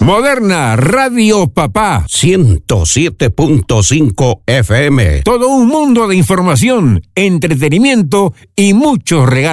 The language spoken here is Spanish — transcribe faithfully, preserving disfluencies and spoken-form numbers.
Moderna Radio Papá ciento siete punto cinco F M. Todo un mundo de información, entretenimiento y muchos regalos.